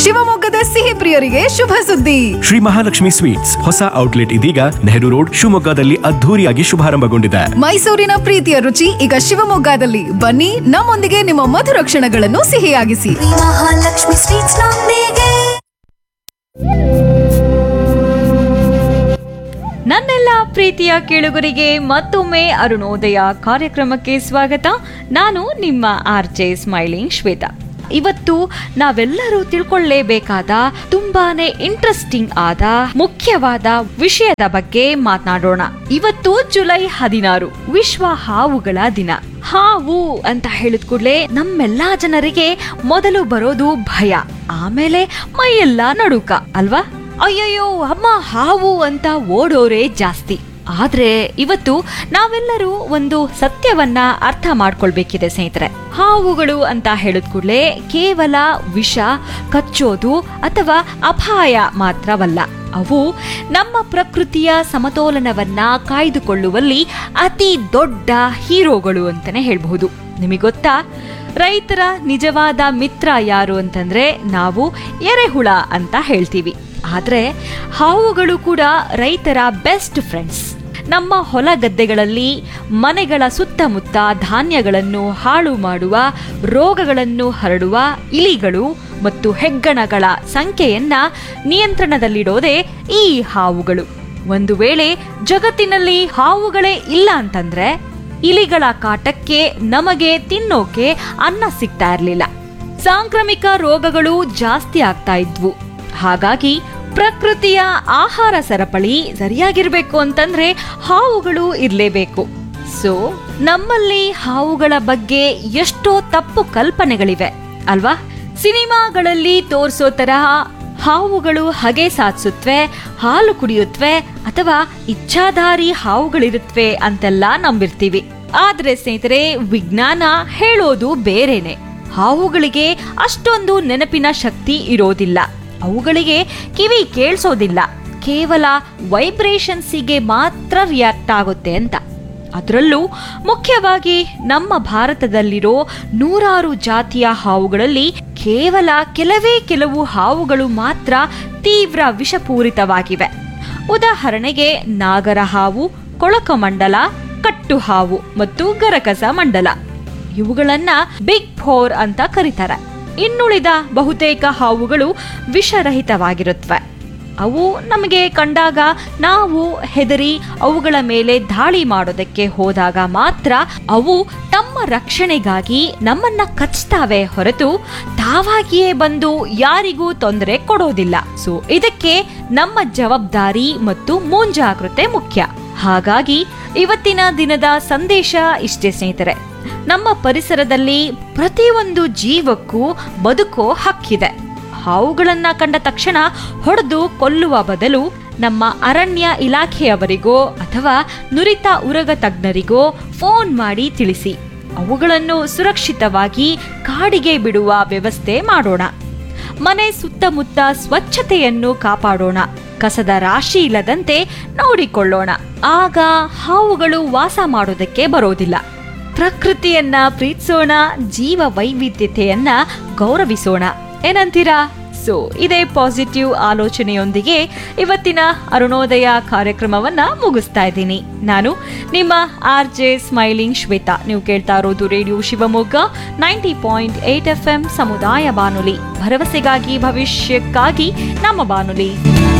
ಶಿವಮೊಗ್ಗದ ಸಿಹಿ ಪ್ರಿಯರಿಗೆ ಶುಭ ಸುದ್ದಿ. ಶ್ರೀ ಮಹಾಲಕ್ಷ್ಮಿ ಸ್ವೀಟ್ಸ್ ಹೊಸ ಔಟ್ಲೆಟ್ ಇದೀಗ ನೆಹರು ರೋಡ್ ಶಿವಮೊಗ್ಗದಲ್ಲಿ ಅದ್ಧೂರಿಯಾಗಿ ಶುಭಾರಂಭಗೊಂಡಿದೆ. ಮೈಸೂರಿನ ಪ್ರೀತಿಯ ರುಚಿ ಈಗ ಶಿವಮೊಗ್ಗದಲ್ಲಿ. ಬನ್ನಿ, ನಮ್ಮೊಂದಿಗೆ ನಿಮ್ಮ ಮಧುರ ಕ್ಷಣಗಳನ್ನು ಸಿಹಿಯಾಗಿಸಿ. ಮಹಾಲಕ್ಷ್ಮಿ ಸ್ವೀಟ್ಸ್ ನೊಂದಿಗೆ. ನನ್ನೆಲ್ಲ ಪ್ರೀತಿಯ ಕೇಳುಗರಿಗೆ ಮತ್ತೊಮ್ಮೆ ಅರುಣೋದಯ ಕಾರ್ಯಕ್ರಮಕ್ಕೆ ಸ್ವಾಗತ. ನಾನು ನಿಮ್ಮ RJ ಸ್ಮೈಲಿಂಗ್ ಶ್ವೇತಾ. ಇವತ್ತು ನಾವೆಲ್ಲರೂ ತಿಳ್ಕೊಳ್ಳೇಬೇಕಾದ ತುಂಬಾನೇ ಇಂಟ್ರೆಸ್ಟಿಂಗ್ ಆದ ಮುಖ್ಯವಾದ ವಿಷಯದ ಬಗ್ಗೆ ಮಾತನಾಡೋಣ. ಇವತ್ತು ಜುಲೈ 16 ವಿಶ್ವ ಹಾವುಗಳ ದಿನ. ಹಾವು ಅಂತ ಹೇಳಿದ ಕೂಡಲೇ ನಮ್ಮೆಲ್ಲಾ ಜನರಿಗೆ ಮೊದಲು ಬರೋದು ಭಯ, ಆಮೇಲೆ ಮೈಯೆಲ್ಲ ನಡುಕ ಅಲ್ವಾ? ಅಯ್ಯಯ್ಯೋ ಅಮ್ಮ ಹಾವು ಅಂತ ಓಡೋರೇ ಜಾಸ್ತಿ. ಆದ್ರೆ ಇವತ್ತು ನಾವೆಲ್ಲರೂ ಒಂದು ಸತ್ಯವನ್ನ ಅರ್ಥ ಮಾಡ್ಕೊಳ್ಬೇಕಿದೆ ಸ್ನೇಹಿತರೆ. ಹಾವುಗಳು ಅಂತ ಹೇಳಿದ ಕೂಡಲೇ ಕೇವಲ ವಿಷ, ಕಚ್ಚೋದು ಅಥವಾ ಅಪಾಯ ಮಾತ್ರವಲ್ಲ. ಅವು ನಮ್ಮ ಪ್ರಕೃತಿಯ ಸಮತೋಲನವನ್ನ ಕಾಯ್ದುಕೊಳ್ಳುವಲ್ಲಿ ಅತಿ ದೊಡ್ಡ ಹೀರೋಗಳು ಅಂತಾನೆ ಹೇಳ್ಬಹುದು. ನಿಮಗೊತ್ತಾ, ರೈತರ ನಿಜವಾದ ಮಿತ್ರ ಯಾರು ಅಂತಂದ್ರೆ ನಾವು ಎರೆಹುಳ ಅಂತ ಹೇಳ್ತೀವಿ. ಆದ್ರೆ ಹಾವುಗಳು ಕೂಡ ರೈತರ ಬೆಸ್ಟ್ ಫ್ರೆಂಡ್ಸ್. ನಮ್ಮ ಹೊಲ ಗದ್ದೆಗಳಲ್ಲಿ, ಮನೆಗಳ ಸುತ್ತಮುತ್ತ ಧಾನ್ಯಗಳನ್ನು ಹಾಳು ಮಾಡುವ, ರೋಗಗಳನ್ನು ಹರಡುವ ಇಲಿಗಳು ಮತ್ತು ಹೆಗ್ಗಣಗಳ ಸಂಖ್ಯೆಯನ್ನ ನಿಯಂತ್ರಣದಲ್ಲಿಡೋದೇ ಈ ಹಾವುಗಳು. ಒಂದು ವೇಳೆ ಜಗತ್ತಿನಲ್ಲಿ ಹಾವುಗಳೇ ಇಲ್ಲ ಅಂತಂದ್ರೆ ಇಲಿಗಳ ಕಾಟಕ್ಕೆ ನಮಗೆ ತಿನ್ನೋಕೆ ಅನ್ನ ಸಿಗ್ತಾ ಇರಲಿಲ್ಲ. ಸಾಂಕ್ರಾಮಿಕ ರೋಗಗಳು ಜಾಸ್ತಿ ಆಗ್ತಾ ಇದ್ವು. ಹಾಗಾಗಿ ಪ್ರಕೃತಿಯ ಆಹಾರ ಸರಪಳಿ ಸರಿಯಾಗಿರ್ಬೇಕು ಅಂತಂದ್ರೆ ಹಾವುಗಳು ಇರ್ಲೇಬೇಕು. ಸೊ ನಮ್ಮಲ್ಲಿ ಹಾವುಗಳ ಬಗ್ಗೆ ಎಷ್ಟೋ ತಪ್ಪು ಕಲ್ಪನೆಗಳಿವೆ ಅಲ್ವಾ? ಸಿನಿಮಾಗಳಲ್ಲಿ ತೋರಿಸೋ ತರಹ ಹಾವುಗಳು ಹಗೆ ಸಾಧಿಸುತ್ತವೆ, ಹಾಲು ಕುಡಿಯುತ್ತವೆ ಅಥವಾ ಇಚ್ಛಾಧಾರಿ ಹಾವುಗಳಿರುತ್ತವೆ ಅಂತೆಲ್ಲ ನಂಬಿರ್ತೀವಿ. ಆದ್ರೆ ಸ್ನೇಹಿತರೆ, ವಿಜ್ಞಾನ ಹೇಳೋದು ಬೇರೆನೆ. ಹಾವುಗಳಿಗೆ ಅಷ್ಟೊಂದು ನೆನಪಿನ ಶಕ್ತಿ ಇರೋದಿಲ್ಲ. ಅವುಗಳಿಗೆ ಕಿವಿ ಕೇಳಿಸೋದಿಲ್ಲ, ಕೇವಲ ವೈಬ್ರೇಷನ್ಸಿಗೆ ಮಾತ್ರ ರಿಯಾಕ್ಟ್ ಆಗುತ್ತೆ ಅಂತ. ಅದರಲ್ಲೂ ಮುಖ್ಯವಾಗಿ ನಮ್ಮ ಭಾರತದಲ್ಲಿರೋ ನೂರಾರು ಜಾತಿಯ ಹಾವುಗಳಲ್ಲಿ ಕೇವಲ ಕೆಲವು ಹಾವುಗಳು ಮಾತ್ರ ತೀವ್ರ ವಿಷಪೂರಿತವಾಗಿವೆ. ಉದಾಹರಣೆಗೆ ನಾಗರ ಹಾವು, ಕೊಳಕಮಂಡಲ, ಕಟ್ಟು ಹಾವು ಮತ್ತು ಗರಕಸ ಮಂಡಲ. ಇವುಗಳನ್ನ ಬಿಗ್ ಫೋರ್ ಅಂತ ಕರೀತಾರೆ. ಇನ್ನುಳಿದ ಬಹುತೇಕ ಹಾವುಗಳು ವಿಷರಹಿತವಾಗಿರುತ್ತವೆ. ಅವು ನಮಗೆ ಕಂಡಾಗ ನಾವು ಹೆದರಿ ಅವುಗಳ ಮೇಲೆ ದಾಳಿ ಮಾಡೋದಕ್ಕೆ ಹೋದಾಗ ಮಾತ್ರ ಅವು ತಮ್ಮ ರಕ್ಷಣೆಗಾಗಿ ನಮ್ಮನ್ನ ಕಚ್ತಾವೆ ಹೊರತು ತಾವಾಗಿಯೇ ಬಂದು ಯಾರಿಗೂ ತೊಂದರೆ ಕೊಡೋದಿಲ್ಲ. ಸೊ ಇದಕ್ಕೆ ನಮ್ಮ ಜವಾಬ್ದಾರಿ ಮತ್ತು ಮುಂಜಾಗ್ರತೆ ಮುಖ್ಯ. ಹಾಗಾಗಿ ಇವತ್ತಿನ ದಿನದ ಸಂದೇಶ ಇಷ್ಟೇ ಸ್ನೇಹಿತರೆ. ನಮ್ಮ ಪರಿಸರದಲ್ಲಿ ಪ್ರತಿಯೊಂದು ಜೀವಕ್ಕೂ ಬದುಕೋ ಹಕ್ಕಿದೆ. ಹಾವುಗಳನ್ನ ಕಂಡ ತಕ್ಷಣ ಹೊಡೆದು ಕೊಲ್ಲುವ ಬದಲು ನಮ್ಮ ಅರಣ್ಯ ಇಲಾಖೆಯವರಿಗೋ ಅಥವಾ ನುರಿತ ಉರಗ ತಜ್ಞರಿಗೋ ಫೋನ್ ಮಾಡಿ ತಿಳಿಸಿ. ಅವುಗಳನ್ನು ಸುರಕ್ಷಿತವಾಗಿ ಕಾಡಿಗೆ ಬಿಡುವ ವ್ಯವಸ್ಥೆ ಮಾಡೋಣ. ಮನೆ ಸುತ್ತಮುತ್ತ ಸ್ವಚ್ಛತೆಯನ್ನು ಕಾಪಾಡೋಣ. ಕಸದ ರಾಶಿ ಇಲ್ಲದಂತೆ ನೋಡಿಕೊಳ್ಳೋಣ. ಆಗ ಹಾವುಗಳು ವಾಸ ಮಾಡೋದಕ್ಕೆ ಬರೋದಿಲ್ಲ. ಪ್ರಕೃತಿಯನ್ನ ಪ್ರೀತಿಸೋಣ, ಜೀವ ವೈವಿಧ್ಯತೆಯನ್ನ ಗೌರವಿಸೋಣ. ಏನಂತೀರಾ? ಸೊ ಇದೇ ಪಾಸಿಟಿವ್ ಆಲೋಚನೆಯೊಂದಿಗೆ ಇವತ್ತಿನ ಅರುಣೋದಯ ಕಾರ್ಯಕ್ರಮವನ್ನ ಮುಗಿಸ್ತಾ ಇದ್ದೀನಿ. ನಾನು ನಿಮ್ಮ RJ ಸ್ಮೈಲಿಂಗ್ ಶ್ವೇತಾ. ನೀವು ಕೇಳ್ತಾ ಇರೋದು ರೇಡಿಯೋ ಶಿವಮೊಗ್ಗ 90.8 FM ಸಮುದಾಯ ಬಾನುಲಿ. ಭರವಸೆಗಾಗಿ ಭವಿಷ್ಯಕ್ಕಾಗಿ ನಮ್ಮ ಬಾನುಲಿ.